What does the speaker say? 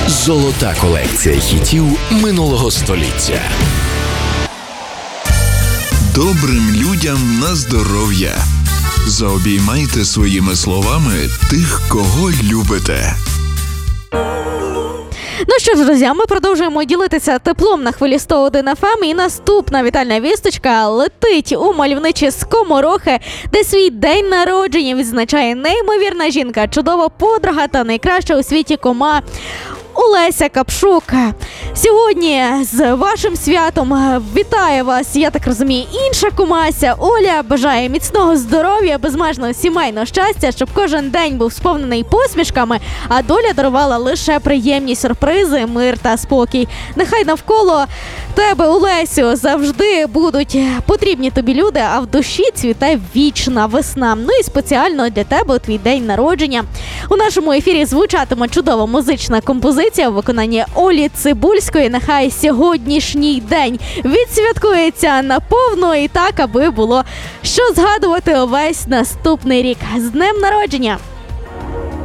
Золота колекція хітів минулого століття. Добрим людям на здоров'я. Заобіймайте своїми словами тих, кого любите. Ну що ж, друзі, ми продовжуємо ділитися теплом на хвилі 101 FM. І наступна вітальна вісточка летить у мальовничі Скоморохи, де свій день народження відзначає неймовірна жінка, чудова подруга та найкраща у світі кума Олеся Капшук. Сьогодні з вашим святом вітає вас, я так розумію, інша кумася. Оля бажає міцного здоров'я, безмежного сімейного щастя, щоб кожен день був сповнений посмішками, а доля дарувала лише приємні сюрпризи, мир та спокій. Нехай навколо тебе, Олесю, завжди будуть потрібні тобі люди, а в душі цвіте вічна весна. Ну і спеціально для тебе у твій день народження у нашому ефірі звучатиме чудова музична композиція у виконанні Олі Цибульської. Нехай сьогоднішній день відсвяткується наповно і так, аби було що згадувати увесь наступний рік. З днем народження!